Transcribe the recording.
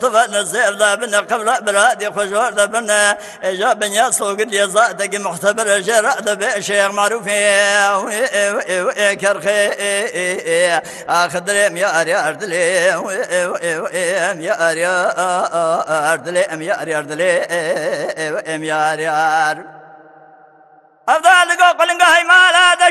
طفل نزيف ذا بنا قبل برادي خجور ذا بنا إجاب يا صوق اللي زادك محتبر جراء ذا بشيخ معروف كرخي آخدريم يا أريار دليم يا أريار دليم يا أريار دليم يا أريار أفضل قلنقا هاي مالا